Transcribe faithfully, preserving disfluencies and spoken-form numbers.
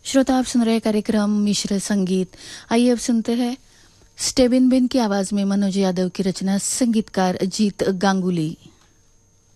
श्रोता, आप सुन रहे कार्यक्रम मिश्र संगीत। आइए अब सुनते हैं स्टेबिन बिन की आवाज में मनोज यादव की रचना, संगीतकार अजीत गांगुली।